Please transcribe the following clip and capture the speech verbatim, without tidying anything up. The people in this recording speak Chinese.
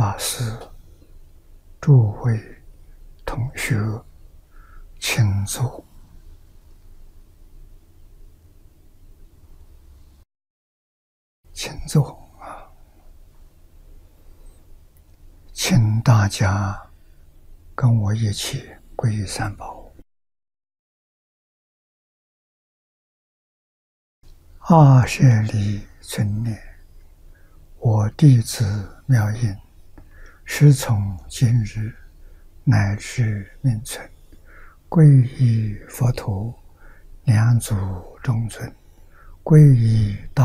法师、诸位同学，请坐。请坐啊！请大家跟我一起皈依三宝。阿舍利存念，我弟子妙音，时从今日乃至命存，皈依佛陀，两足中尊，皈依大